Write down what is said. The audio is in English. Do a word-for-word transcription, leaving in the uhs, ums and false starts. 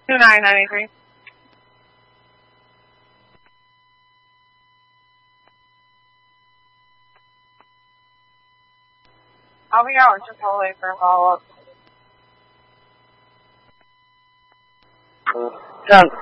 two nine nine three. I'll be out in Chipotle for a follow-up. Ten.